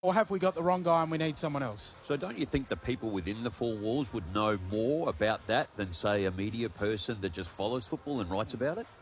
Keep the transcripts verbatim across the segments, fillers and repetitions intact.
Or have we got the wrong guy and we need someone else? So don't you think the people within the four walls would know more about that than, say, a media person that just follows football and writes about it?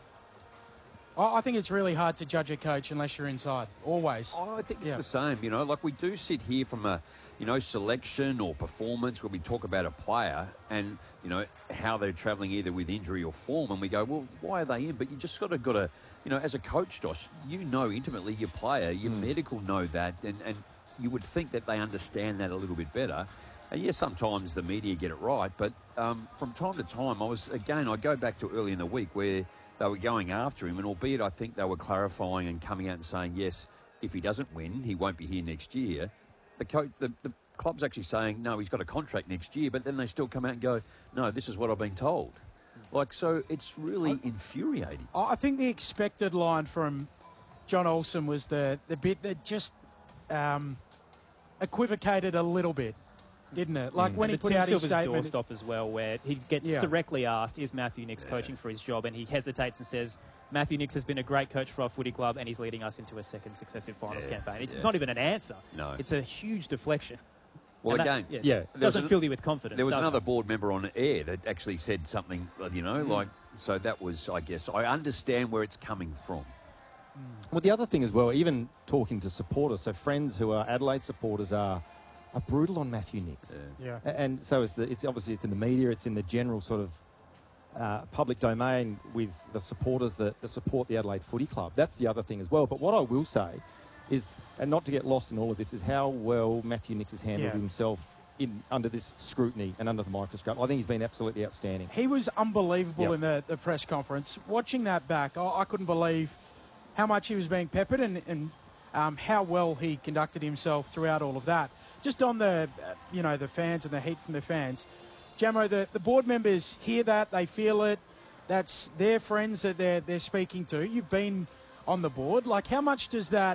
I think it's really hard to judge a coach unless you're inside, always. Oh, I think it's yeah. the same, you know. Like, we do sit here from a, you know, selection or performance where we talk about a player and, you know, how they're travelling either with injury or form, and we go, well, why are they in? But you just got to, got to, you know, as a coach, Josh, you know intimately your player, your mm. medical know that, and, and you would think that they understand that a little bit better. And yes, sometimes the media get it right, but um, from time to time, I was, again, I go back to early in the week where they were going after him, and albeit I think they were clarifying and coming out and saying, yes, if he doesn't win, he won't be here next year. The coach, the, the club's actually saying, no, he's got a contract next year, but then they still come out and go, no, this is what I've been told. Like, so it's really I, infuriating. I think the expected line from John Olsen was the, the bit that just um, equivocated a little bit, didn't it? Like mm. when and he put out his statement. Doorstop as well, where he gets yeah. directly asked, is Matthew Nicks yeah. coaching for his job? And he hesitates and says, Matthew Nicks has been a great coach for our footy club and he's leading us into a second successive finals yeah. campaign. It's, yeah. it's not even an answer. No. It's a huge deflection. Well, and again, that, yeah, yeah. doesn't an, fill you with confidence. There was another it? board member on air that actually said something, you know, mm. like, so that was, I guess, I understand where it's coming from. Well, the other thing as well, even talking to supporters, so friends who are Adelaide supporters are are brutal on Matthew Nicks. Yeah. yeah. And so it's, the, it's obviously it's in the media, it's in the general sort of uh, public domain with the supporters that, that support the Adelaide Footy Club. That's the other thing as well. But what I will say is, and not to get lost in all of this, is how well Matthew Nicks has handled yeah. himself in under this scrutiny and under the microscope. I think he's been absolutely outstanding. He was unbelievable yep. in the, the press conference. Watching that back, I, I couldn't believe how much he was being peppered and, and um, how well he conducted himself throughout all of that. Just on the, uh, you know, the fans and the heat from the fans. Jamo, the, the board members hear that, they feel it. That's their friends that they're, they're speaking to. You've been on the board. Like, how much does that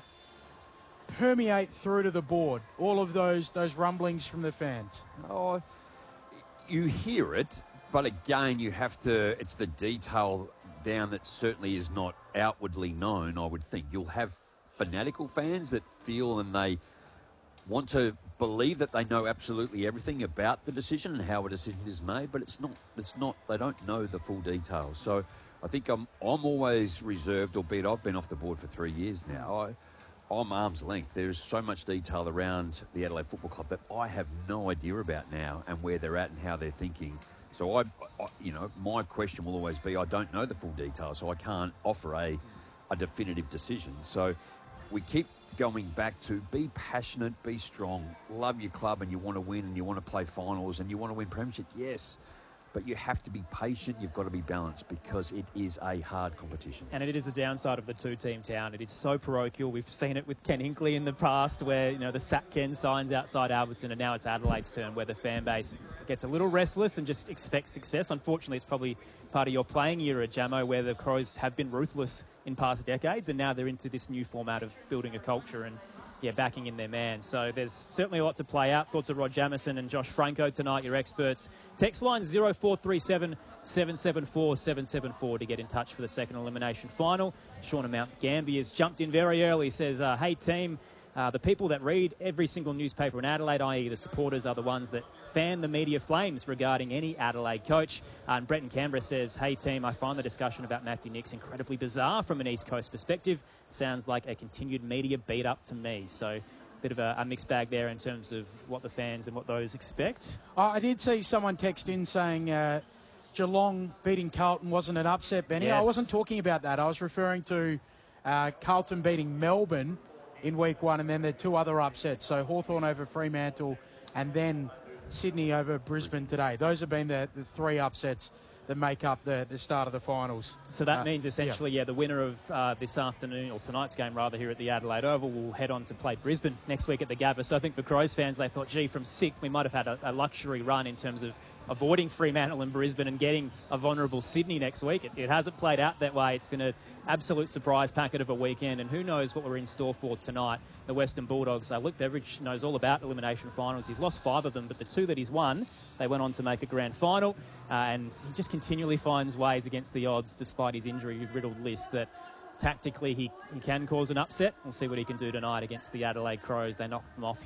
permeate through to the board, all of those those rumblings from the fans? Oh, you hear it, but again, you have to, it's the detail down that certainly is not outwardly known, I would think. You'll have fanatical fans that feel and they want to believe that they know absolutely everything about the decision and how a decision is made, but it's not, it's not, they don't know the full details. So I think I'm, I'm always reserved, albeit I've been off the board for three years now. I, I'm arm's length. There's so much detail around the Adelaide Football Club that I have no idea about now and where they're at and how they're thinking. So, I, I you know, my question will always be, I don't know the full details, so I can't offer a, a definitive decision. So we keep going back to be passionate, be strong, love your club and you want to win and you want to play finals and you want to win premiership, yes. But you have to be patient, you've got to be balanced because it is a hard competition. And it is the downside of the two-team town. It is so parochial. We've seen it with Ken Hinkley in the past where, you know, the Sat Ken signs outside Alberton and now it's Adelaide's turn where the fan base gets a little restless and just expects success. Unfortunately, it's probably part of your playing era, Jamo, where the Crows have been ruthless in past decades and now they're into this new format of building a culture and yeah, backing in their man. So there's certainly a lot to play out. Thoughts of Rod Jamieson and Josh Franco tonight, your experts. Text line zero four three seven, seven seven four, seven seven four to get in touch for the second elimination final. Shauna Mount Gambier has jumped in very early, says, uh, hey team, uh, the people that read every single newspaper in Adelaide, that is the supporters, are the ones that fan the media flames regarding any Adelaide coach. Uh, and Brett in Canberra says, hey team, I find the discussion about Matthew Nicks incredibly bizarre from an East Coast perspective. Sounds like a continued media beat up to me. So a bit of a, a mixed bag there in terms of what the fans and what those expect. Oh, I did see someone text in saying uh, Geelong beating Carlton wasn't an upset, Benny. Yes. I wasn't talking about that. I was referring to uh, Carlton beating Melbourne in week one and then the two other upsets. So Hawthorn over Fremantle and then Sydney over Brisbane today. Those have been the, the three upsets that make up the, the start of the finals. So that uh, means essentially, yeah. yeah, the winner of uh, this afternoon, or tonight's game rather, here at the Adelaide Oval will head on to play Brisbane next week at the Gabba. So I think for Crows fans, they thought, gee, from sixth, we might have had a, a luxury run in terms of avoiding Fremantle and Brisbane and getting a vulnerable Sydney next week. It, it hasn't played out that way. It's been an absolute surprise packet of a weekend, and who knows what we're in store for tonight. The Western Bulldogs, uh, Luke Beveridge knows all about elimination finals. He's lost five of them, but the two that he's won, they went on to make a grand final, uh, and he just continually finds ways against the odds despite his injury-riddled list that tactically he, he can cause an upset. We'll see what he can do tonight against the Adelaide Crows. They knocked them off